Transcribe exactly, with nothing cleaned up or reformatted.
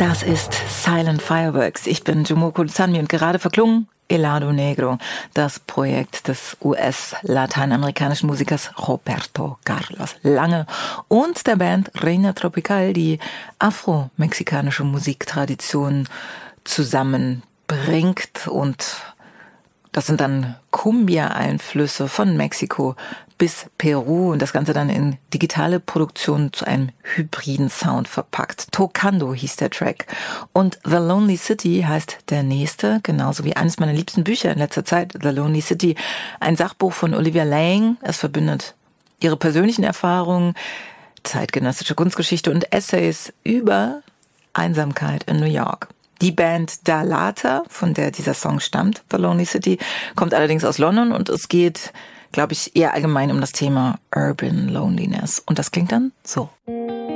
Das ist Silent Fireworks. Ich bin Jumoko Zanmi und gerade verklungen Helado Negro, das Projekt des U S-lateinamerikanischen Musikers Roberto Carlos Lange und der Band Reina Tropical, die afro-mexikanische Musiktradition zusammenbringt. Und das sind dann Cumbia-Einflüsse von Mexiko bis Peru und das Ganze dann in digitale Produktion zu einem hybriden Sound verpackt. Tocando hieß der Track. Und The Lonely City heißt der nächste, genauso wie eines meiner liebsten Bücher in letzter Zeit, The Lonely City. Ein Sachbuch von Olivia Laing. Es verbindet ihre persönlichen Erfahrungen, zeitgenössische Kunstgeschichte und Essays über Einsamkeit in New York. Die Band Dalata, von der dieser Song stammt, The Lonely City, kommt allerdings aus London und es geht, glaube ich, eher allgemein um das Thema Urban Loneliness. Und das klingt dann so.